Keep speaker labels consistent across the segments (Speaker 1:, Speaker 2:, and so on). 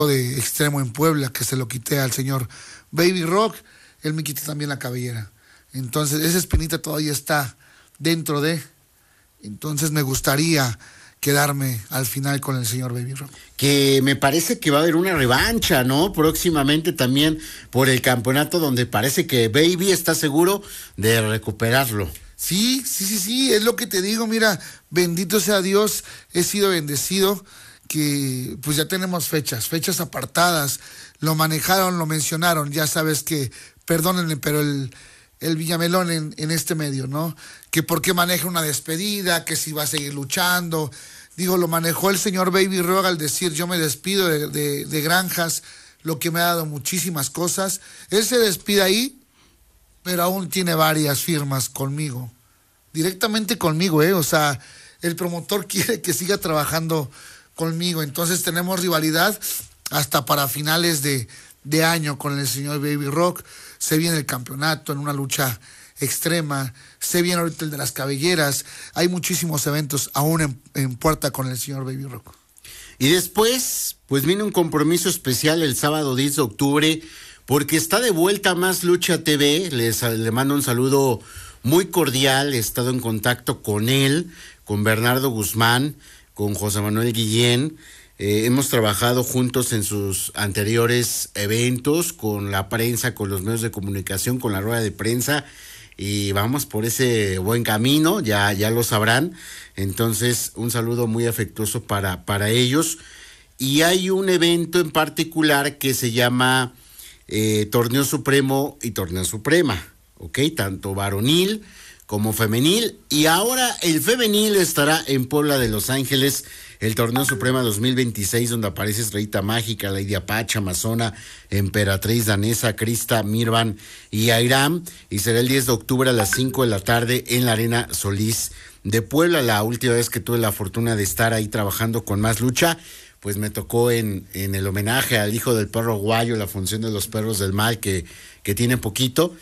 Speaker 1: de extremo en Puebla, que se lo quité al señor Baby Rock, él me quitó también la cabellera. Entonces, esa espinita todavía está dentro de... Entonces, me gustaría quedarme al final con el señor Baby Rock.
Speaker 2: Que me parece que va a haber una revancha, ¿no? Próximamente también por el campeonato, donde parece que Baby está seguro de recuperarlo.
Speaker 1: Sí, es lo que te digo, mira, bendito sea Dios, he sido bendecido, que pues ya tenemos fechas apartadas, lo manejaron, lo mencionaron, ya sabes que, perdónenme, pero el Villamelón en este medio, ¿no? Que por qué maneja una despedida, que si va a seguir luchando. Digo, lo manejó el señor Baby Rock al decir, yo me despido de Granjas, lo que me ha dado muchísimas cosas. Él se despide ahí, pero aún tiene varias firmas conmigo, directamente conmigo, o sea, el promotor quiere que siga trabajando conmigo, entonces tenemos rivalidad hasta para finales de año con el señor Baby Rock. Se viene el campeonato en una lucha extrema, se viene ahorita el de las cabelleras, hay muchísimos eventos aún en puerta con el señor Baby Rock.
Speaker 2: Y después, pues viene un compromiso especial el sábado 10 de octubre, porque está de vuelta Más Lucha TV. Le mando un saludo muy cordial. He estado en contacto con él, con Bernardo Guzmán, con José Manuel Guillén. Hemos trabajado juntos en sus anteriores eventos, con la prensa, con los medios de comunicación, con la rueda de prensa, y vamos por ese buen camino, ya lo sabrán. Entonces, un saludo muy afectuoso para ellos. Y hay un evento en particular que se llama Torneo Supremo y Torneo Suprema, ¿ok? Tanto varonil como femenil, y ahora el femenil estará en Puebla de Los Ángeles, el Torneo Suprema 2026, donde aparece Estrellita Mágica, Lady Apache, Amazona, Emperatriz Danesa, Krista, Mirvan y Airam, y será el 10 de octubre a las 5 de la tarde en la Arena Solís de Puebla. La última vez que tuve la fortuna de estar ahí trabajando con Más Lucha, pues me tocó en el homenaje al hijo del perro guayo, la función de los perros del mal, que tiene poquito.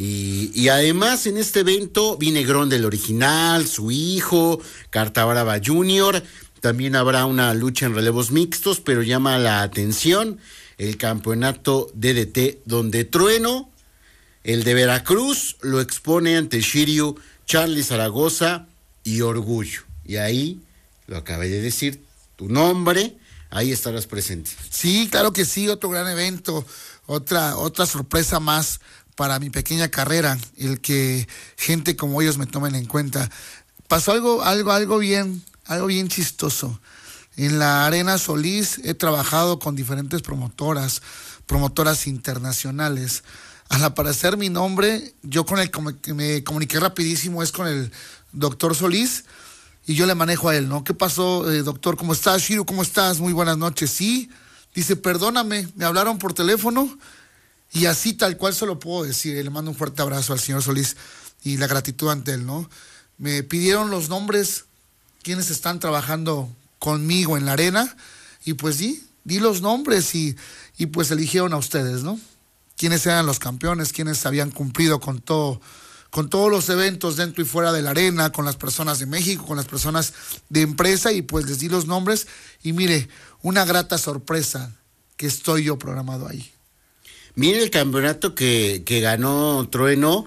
Speaker 2: Y además en este evento viene Grón del original, su hijo, Carta Brava Junior. También habrá una lucha en relevos mixtos, pero llama la atención el campeonato DDT, donde Trueno, el de Veracruz, lo expone ante Shiryu, Charlie Zaragoza y Orgullo. Y ahí, lo acabé de decir, tu nombre, ahí estarás presente.
Speaker 1: Sí, claro que sí, otro gran evento, otra sorpresa más para mi pequeña carrera, el que gente como ellos me tomen en cuenta. Pasó algo bien chistoso. En la Arena Solís he trabajado con diferentes promotoras internacionales. Al aparecer mi nombre, yo con el que me comuniqué rapidísimo es con el doctor Solís, y yo le manejo a él, ¿no? ¿Qué pasó, doctor? ¿Cómo estás? Shiro, ¿cómo estás? Muy buenas noches. Sí, dice, perdóname, me hablaron por teléfono, y así tal cual se lo puedo decir. Le mando un fuerte abrazo al señor Solís y la gratitud ante él, ¿no? Me pidieron los nombres, quienes están trabajando conmigo en la arena, y pues di los nombres y pues eligieron a ustedes, ¿no? Quienes eran los campeones, quienes habían cumplido con todos los eventos dentro y fuera de la arena, con las personas de México, con las personas de empresa, y pues les di los nombres, y mire, una grata sorpresa que estoy yo programado ahí.
Speaker 2: Mire el campeonato que ganó Trueno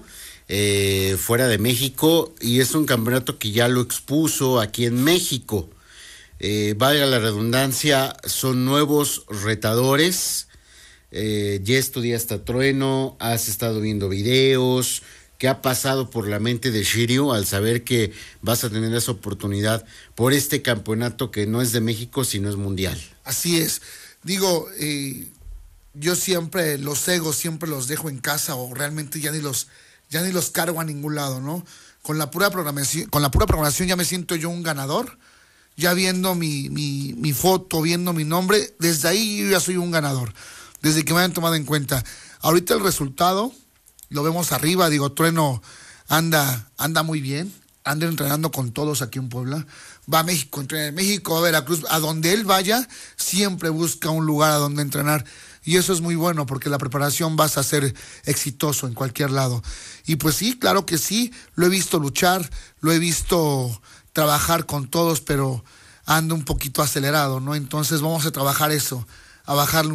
Speaker 2: fuera de México, y es un campeonato que ya lo expuso aquí en México. Valga la redundancia, son nuevos retadores. Ya estudiaste a Trueno, has estado viendo videos. ¿Qué ha pasado por la mente de Shiryu al saber que vas a tener esa oportunidad por este campeonato que no es de México, sino es mundial?
Speaker 1: Así es. Digo, yo siempre los egos siempre los dejo en casa, o realmente ya ni los cargo a ningún lado, ¿no? Con la pura programación ya me siento yo un ganador. Ya viendo mi foto, viendo mi nombre, desde ahí yo ya soy un ganador, desde que me hayan tomado en cuenta. Ahorita el resultado lo vemos arriba. Digo, Trueno anda muy bien, anda entrenando con todos aquí en Puebla, va a México, entrena en México, va a Veracruz, a donde él vaya, siempre busca un lugar a donde entrenar, y eso es muy bueno, porque la preparación vas a ser exitoso en cualquier lado. Y pues sí, claro que sí, lo he visto luchar, lo he visto trabajar con todos, pero ando un poquito acelerado, ¿no? Entonces vamos a trabajar eso, a bajarle